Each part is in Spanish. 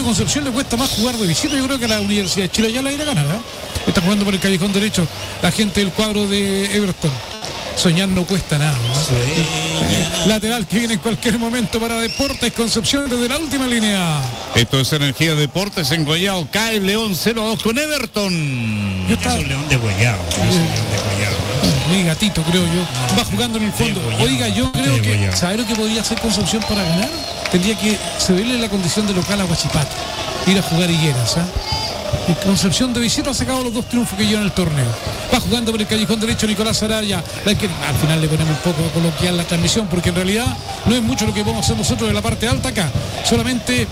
Concepción le cuesta más jugar de visita. Yo creo que la Universidad de Chile ya la irá a ganar, ¿eh? Está jugando por el callejón derecho la gente del cuadro de Everton. Soñar no cuesta nada, ¿no? Sí. Lateral que viene en cualquier momento para Deportes Concepción desde la última línea. Esto es Energía Deportes en Goyao. Cae León 0-2 con Everton. Es un León de Goyao. Mi gatito, creo yo. Va jugando en el fondo. Oiga, yo creo que, ¿sabe lo que podría hacer Concepción para ganar? Tendría que cederle la condición de local a Huachipato. Ir a jugar Higueras, ¿eh? Y Concepción de visita ha sacado los 2 triunfos que lleva en el torneo. Va jugando por el callejón derecho Nicolás Araya. Al final le ponemos un poco coloquial la transmisión, porque en realidad no es mucho lo que podemos hacer nosotros de la parte alta acá. Solamente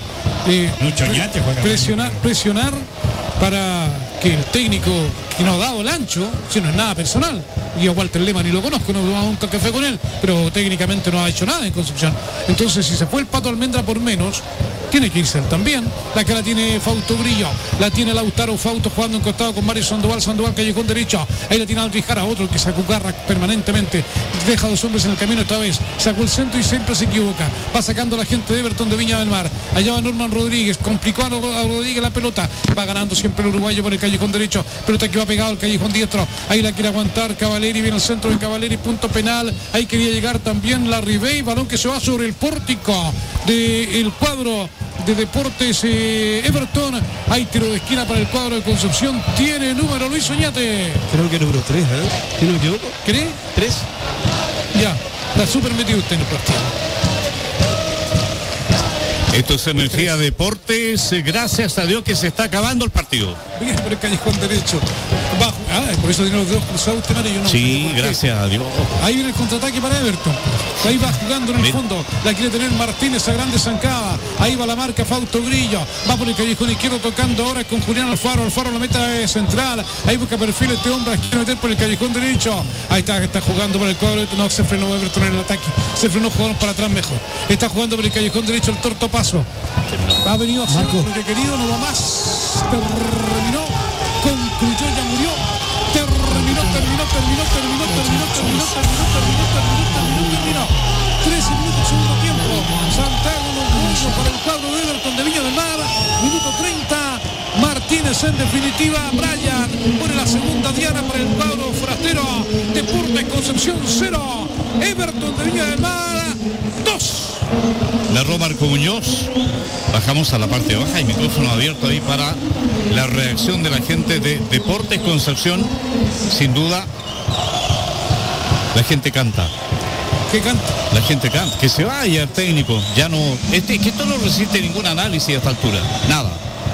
presionar para que el técnico que nos ha dado el ancho, si no es nada personal. Yo a Walter Lema ni lo conozco, no tomamos un café con él, pero técnicamente no ha hecho nada en Concepción. Entonces, si se fue el Pato Almendra por menos, tiene que irse él también. La que la tiene Fausto Grillo, la tiene Lautaro Fausto jugando en costado con Mario Sandoval, callejón derecho, ahí la tiene Aldrijara, otro que se acucarra permanentemente, deja 2 hombres en el camino esta vez, sacó el centro y siempre se equivoca, va sacando la gente de Everton de Viña del Mar, allá va Norman Rodríguez, complicó a Rodríguez la pelota, va ganando siempre el uruguayo por el callejón derecho, pelota que va pegado al callejón diestro, ahí la quiere aguantar Cavaleri, viene el centro de Cavaleri, punto penal, ahí quería llegar también la Ribey, balón que se va sobre el pórtico del cuadro de Deportes Everton. Hay tiro de esquina para el cuadro de Concepción. Tiene el número Luis Oñate. Creo que número 3, ¿eh? Si no me equivoco. ¿Cree? 3. Ya, está súper metido usted en el partido. Esto es Energía Deportes. Gracias a Dios que se está acabando el partido. Bien por el callejón derecho. Bajo. Por eso tiene los dedos cruzados usted, Mario. No, sí, gracias a Dios. Ahí viene el contraataque para Everton. Ahí va jugando en el fondo. La quiere tener Martínez a grande zancada. Ahí va la marca Fausto Grillo. Va por el callejón izquierdo tocando ahora con Julián Alfaro. Alfaro la meta central. Ahí busca perfil este hombre. Quiere meter por el callejón derecho. Ahí está jugando por el cuadro. No, se frenó Everton en el ataque. Se frenó, jugaron para atrás mejor. Está jugando por el callejón derecho el Torto Paso. Ha venido a hacer lo que querido, no va más. Terminó. Concluyó, ya murió. Terminó. 13 minutos, segundo tiempo. Santiago Longoño para el cuadro de Everton de Viña del Mar. Minuto 30. Martínez en definitiva. Brian pone la segunda diana para el cuadro forastero. Deportes Concepción 0. Everton de Viña del Mar 2. Narró Marco Muñoz. Bajamos a la parte baja y micrófono abierto ahí para la reacción de la gente de Deportes Concepción. Sin duda, la gente canta. ¿Qué canta? La gente canta. Que se vaya el técnico. Ya no. Que esto no resiste ningún análisis a esta altura. Nada.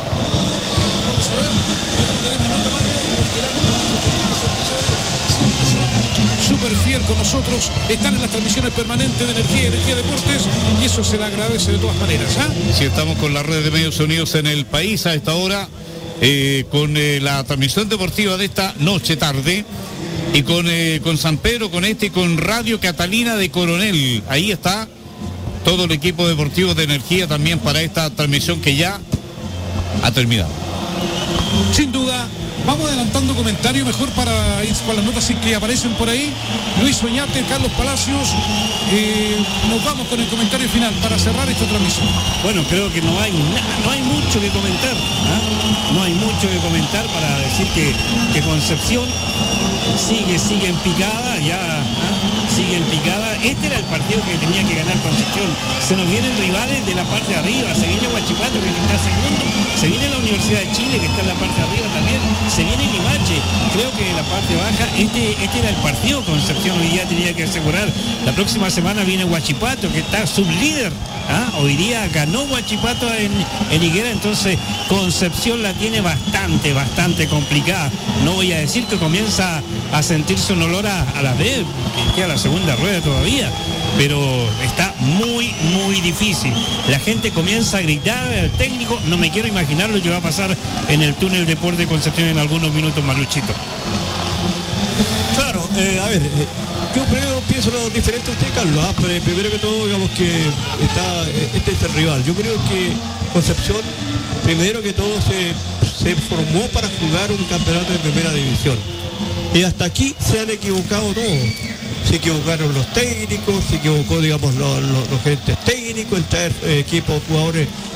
Súper fiel con nosotros, están en las transmisiones permanentes de Energía Deportes, y eso se le agradece de todas maneras. Sí, estamos con la red de medios unidos en el país a esta hora, con la transmisión deportiva de esta noche tarde, y con San Pedro, con y con Radio Catalina de Coronel. Ahí está todo el equipo deportivo de Energía también para esta transmisión que ya ha terminado. Sin duda. Vamos adelantando comentarios mejor para ir con las notas que aparecen por ahí. Luis Oñate, Carlos Palacios. Nos vamos con el comentario final para cerrar esta transmisión. Bueno, creo que no hay mucho que comentar. No hay mucho que comentar para decir que Concepción sigue en picada, sigue en picada. Este era el partido que tenía que ganar Concepción. Se nos vienen rivales de la parte de arriba. Se viene Huachipato, que está segundo. Se viene la Universidad de Chile, que está en la parte de arriba también. Se viene Limache. Creo que en la parte baja, este era el partido. Concepción hoy día tenía que asegurar. La próxima semana viene Huachipato, que está sublíder. Hoy día ganó Huachipato en Higuera, entonces Concepción la tiene bastante complicada. No voy a decir que comienza a sentirse un olor a la B, que queda la segunda rueda todavía, pero está muy difícil. La gente comienza a gritar al técnico. No me quiero imaginar lo que va a pasar en el túnel Deporte de Concepción en algunos minutos más, Luchito. Claro, a ver, yo pienso lo diferente a usted, Carlos. Primero que todo, digamos que este es el rival. Yo creo que Concepción, primero que todo, se formó para jugar un campeonato de primera división. Y hasta aquí se han equivocado todos. Se equivocaron los técnicos, se equivocó, digamos, los gerentes técnicos, en traer equipos, jugadores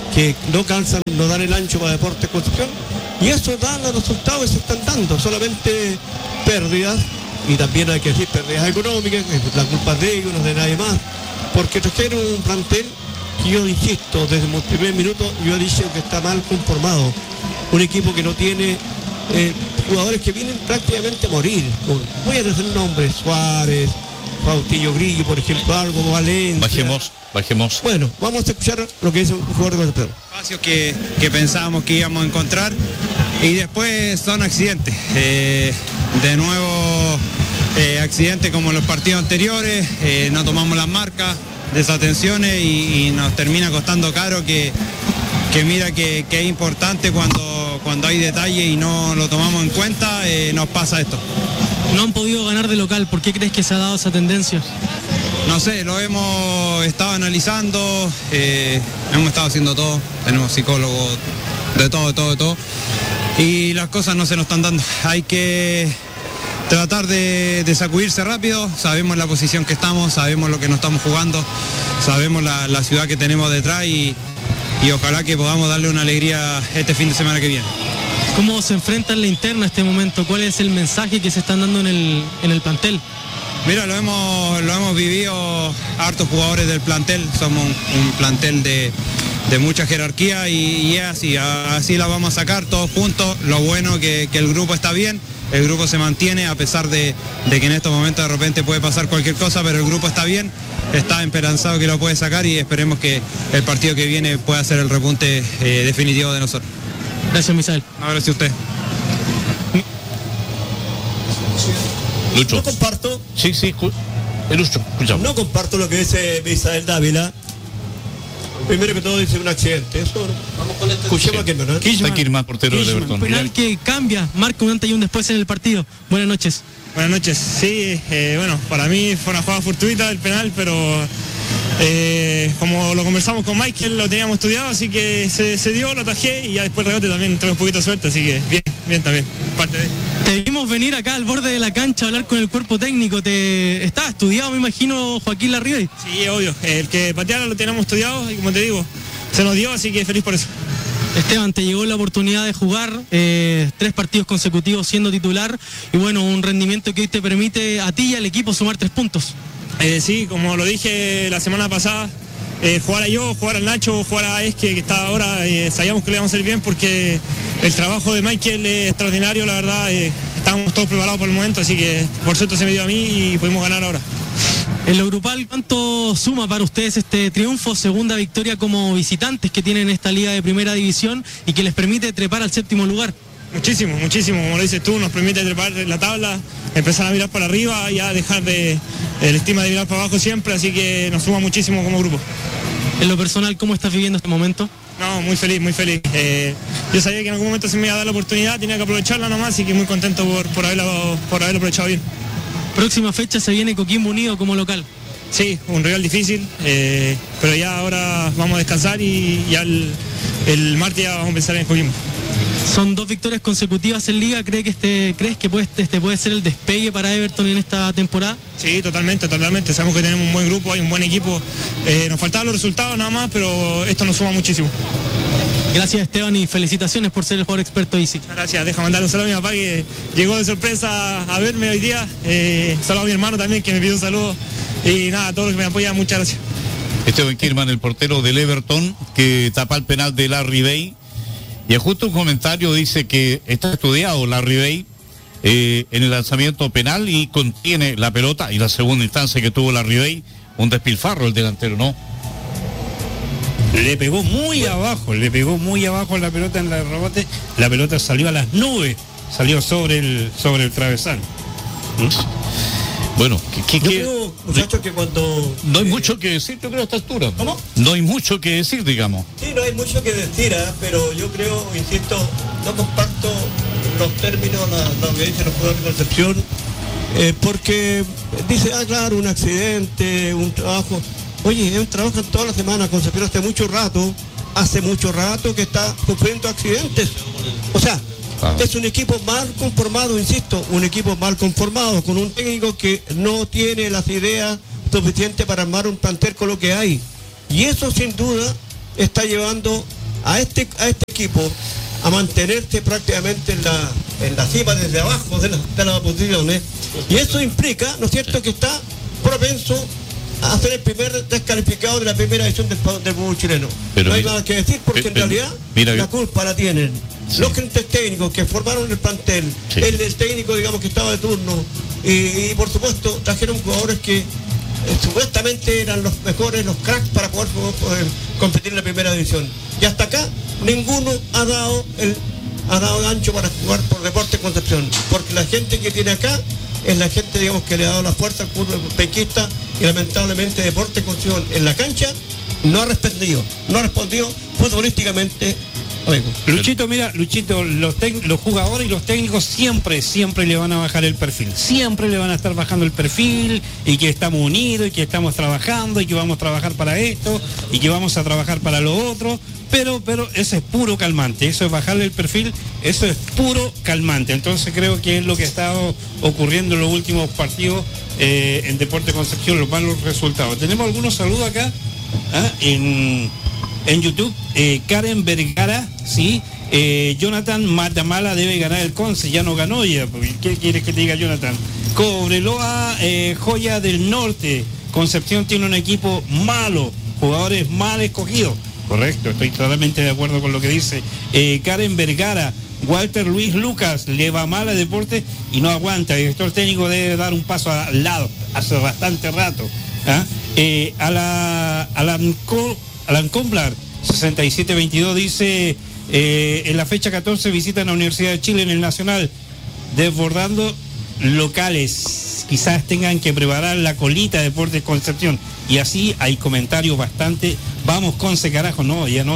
que no calzan, no dan el ancho para Deportes Concepción, y eso da los resultados que se están dando, solamente pérdidas, y también hay que decir pérdidas económicas, que la culpa es de ellos, no es de nadie más, porque trajeron un plantel que yo insisto, desde el primer minuto yo he dicho que está mal conformado, un equipo que no tiene jugadores que vienen prácticamente a morir, voy a decir nombres, Suárez, Pautillo Grillo, por ejemplo, algo, Valencia. Bajemos. Bueno, vamos a escuchar lo que dice un jugador de Concepción. Espacios que pensábamos que íbamos a encontrar y después son accidentes. De nuevo, accidentes como en los partidos anteriores, no tomamos las marcas, desatenciones y nos termina costando caro que mira que es importante cuando hay detalle y no lo tomamos en cuenta, nos pasa esto. No han podido ganar de local, ¿por qué crees que se ha dado esa tendencia? No sé, lo hemos estado analizando, hemos estado haciendo todo, tenemos psicólogos de todo, y las cosas no se nos están dando. Hay que tratar de sacudirse rápido, sabemos la posición que estamos, sabemos lo que nos estamos jugando, sabemos la ciudad que tenemos detrás y ojalá que podamos darle una alegría este fin de semana que viene. ¿Cómo se enfrenta en la interna en este momento? ¿Cuál es el mensaje que se están dando en el plantel? Mira, lo hemos vivido hartos jugadores del plantel, somos un plantel de mucha jerarquía y es así la vamos a sacar todos juntos. Lo bueno que el grupo está bien, el grupo se mantiene a pesar de que en estos momentos de repente puede pasar cualquier cosa, pero el grupo está bien, está esperanzado que lo puede sacar y esperemos que el partido que viene pueda ser el repunte definitivo de nosotros. Gracias, Misael. No, gracias a usted. Lucho. No comparto. Sí, Lucho, escuchamos. No comparto lo que dice Misael Dávila. Primero que todo dice un accidente. Eso vamos con este. Escuchemos a Kirman, ¿no? Está Kirman, portero de Everton. Penal que cambia, marca un antes y un después en el partido. Buenas noches. Buenas noches. Sí, bueno, para mí fue una jugada fortuita el penal, pero como lo conversamos con Michael, lo teníamos estudiado, así que se dio, lo atajé y ya después el rebote también tuve un poquito de suerte, así que bien también, parte de. Te vimos venir acá al borde de la cancha a hablar con el cuerpo técnico. Estaba estudiado, me imagino, Joaquín Larribey. Sí, obvio. El que pateara lo teníamos estudiado y como te digo, se nos dio, así que feliz por eso. Esteban, te llegó la oportunidad de jugar 3 partidos consecutivos siendo titular y bueno, un rendimiento que hoy te permite a ti y al equipo sumar 3 puntos. Sí, como lo dije la semana pasada, jugar a yo, jugar al Nacho, jugar a Esque que está ahora, sabíamos que le íbamos a hacer bien porque el trabajo de Michael es extraordinario, la verdad, estábamos todos preparados por el momento, así que por suerte se me dio a mí y pudimos ganar ahora. En lo grupal, ¿cuánto suma para ustedes este triunfo, segunda victoria como visitantes que tienen esta liga de primera división y que les permite trepar al 7º lugar? Muchísimo, como lo dices tú, nos permite trepar la tabla, empezar a mirar para arriba, ya dejar el estima de mirar para abajo siempre, así que nos suma muchísimo como grupo. En lo personal, ¿cómo estás viviendo este momento? No, muy feliz. Yo sabía que en algún momento se me iba a dar la oportunidad, tenía que aprovecharla nomás, así que muy contento por haberlo aprovechado bien. Próxima fecha se viene Coquimbo Unido como local. Sí, un rival difícil, pero ya ahora vamos a descansar y ya el martes ya vamos a empezar en Coquimbo. Son 2 victorias consecutivas en Liga. ¿Crees que puede ser el despegue para Everton en esta temporada? Sí, totalmente. Sabemos que tenemos un buen grupo, hay un buen equipo. Nos faltaban los resultados nada más, pero esto nos suma muchísimo. Gracias, Esteban, y felicitaciones por ser el jugador experto Easy. Gracias, deja mandar un saludo a mi papá que llegó de sorpresa a verme hoy día. Saludo a mi hermano también que me pidió un saludo. Y nada, a todos los que me apoyan, muchas gracias. Esteban Kirman, el portero del Everton, que tapa el penal de Larribey. Y justo un comentario dice que está estudiado Larribey en el lanzamiento penal y contiene la pelota, y la segunda instancia que tuvo Larribey, un despilfarro el delantero, ¿no? Le pegó muy abajo la pelota en el rebote, la pelota salió a las nubes, salió sobre el travesaño. Bueno, yo creo, muchachos, que cuando... No hay mucho que decir, yo creo, a esta altura. ¿Cómo? No hay mucho que decir, digamos. Sí, no hay mucho que decir, pero yo creo, insisto, no comparto los términos, lo que dicen los jugadores de Concepción, porque dice, claro, un accidente, un trabajo. Oye, ellos trabajan toda la semana, Concepción hace mucho rato que está sufriendo accidentes. O sea, es un equipo mal conformado, insisto, con un técnico que no tiene las ideas suficientes para armar un plantel con lo que hay. Y eso sin duda está llevando a este equipo a mantenerse prácticamente en la cima desde abajo de las posiciones, y eso implica, ¿no es cierto?, que está propenso a ser el primer descalificado de la primera edición del fútbol chileno. Pero no hay nada que decir, porque en realidad la culpa la tienen los gerentes técnicos que formaron el plantel, el técnico, digamos, que estaba de turno, y por supuesto trajeron jugadores que supuestamente eran los mejores, los cracks para poder competir en la primera división. Y hasta acá ninguno ha dado ancho para jugar por Deportes Concepción, porque la gente que tiene acá es la gente, digamos, que le ha dado la fuerza al fútbol penquista, y lamentablemente Deportes Concepción en la cancha no ha respondido futbolísticamente. Luchito, mira, los jugadores y los técnicos siempre le van a bajar el perfil, siempre le van a estar bajando el perfil, y que estamos unidos, y que estamos trabajando, y que vamos a trabajar para esto, y que vamos a trabajar para lo otro, pero eso es puro calmante, eso es bajarle el perfil, eso es puro calmante. Entonces creo que es lo que ha estado ocurriendo en los últimos partidos en Deportes Concepción, los malos resultados. Tenemos algunos saludos acá en YouTube. Karen Vergara, sí. Jonathan Matamala debe ganar el Conce, ya no ganó ya. ¿Qué quieres que te diga, Jonathan? Cobreloa, Joya del Norte. Concepción tiene un equipo malo, jugadores mal escogidos. Correcto, estoy totalmente de acuerdo con lo que dice Karen Vergara. Walter Luis Lucas, le va mal a Deportes y no aguanta. El director técnico debe dar un paso al lado hace bastante rato. Alan Complar 6722 dice, en la fecha 14 visitan la Universidad de Chile en el Nacional, desbordando locales, quizás tengan que preparar la colita de Deportes Concepción, y así hay comentarios bastante, vamos Conce carajo, ya.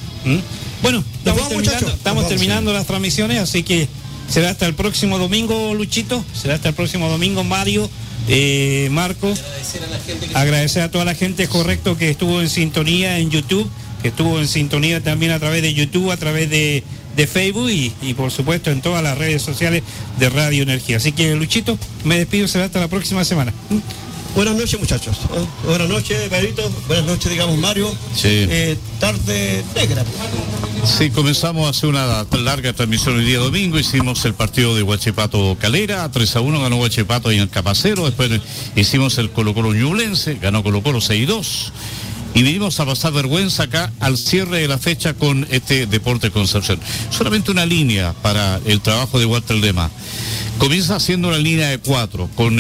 Bueno, estamos terminando las transmisiones, así que será hasta el próximo domingo, Luchito, será hasta el próximo domingo, Mario, Marco. Agradecer a toda la gente, correcto, que estuvo en sintonía en YouTube, que estuvo en sintonía también a través de YouTube, a través de Facebook y por supuesto en todas las redes sociales de Radio Energía. Así que, Luchito, me despido, será hasta la próxima semana. Buenas noches, muchachos. Buenas noches, Pedrito. Buenas noches, digamos, Mario. Sí. Tarde negra. Sí, comenzamos a hacer una larga transmisión el día domingo. Hicimos el partido de Huachipato Calera, 3-1, ganó Huachipato ahí en el Capacero. Después hicimos el Colo-Colo Ñublense, ganó Colo-Colo 6-2. Y vinimos a pasar vergüenza acá al cierre de la fecha con este Deportes Concepción. Solamente una línea para el trabajo de Walter Lema. Comienza haciendo una línea de 4 con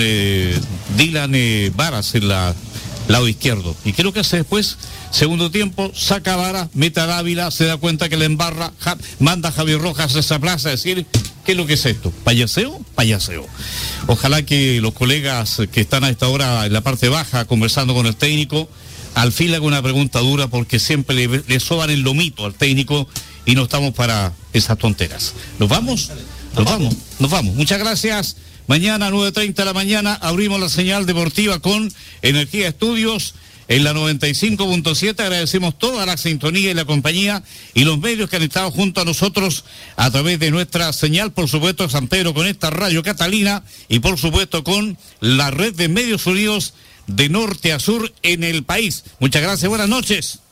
Dylan Varas en la lado izquierdo. ¿Y qué es lo que hace después? Segundo tiempo, saca Varas, mete a Dávila, se da cuenta que le embarra, manda a Javier Rojas a esa plaza a decir, ¿qué es lo que es esto? ¿Payaseo? Payaseo. Ojalá que los colegas que están a esta hora en la parte baja conversando con el técnico, al fin le hago una pregunta dura, porque siempre le soban el lomito al técnico y no estamos para esas tonteras. ¿Nos vamos? Nos vamos. Muchas gracias. Mañana a 9:30 de la mañana abrimos la señal deportiva con Energía Estudios en la 95.7. Agradecemos toda la sintonía y la compañía y los medios que han estado junto a nosotros a través de nuestra señal, por supuesto, San Pedro con esta Radio Catalina y por supuesto con la red de medios unidos de norte a sur en el país. Muchas gracias, buenas noches.